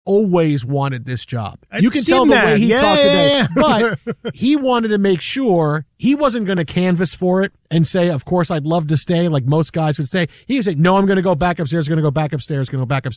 always wanted this job. I've You can seen tell the that. way he Yeah, talked today. yeah, yeah. But he wanted to make sure he wasn't going to canvass for it and say, of course, I'd love to stay, like most guys would say. He would say, no, I'm going to go back upstairs, going to go back upstairs, going to go back upstairs.